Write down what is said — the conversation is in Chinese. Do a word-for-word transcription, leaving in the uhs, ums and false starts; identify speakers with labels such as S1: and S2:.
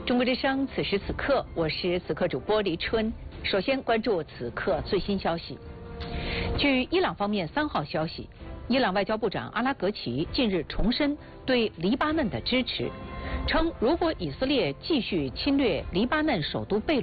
S1: 中国之声，此时此刻，我是此刻主播黎春。首先关注此刻最新消息。据伊朗方面三号消息，伊朗外交部长阿拉格齐近日重申对黎巴嫩的支持，称如果以色列继续侵略黎巴嫩首都贝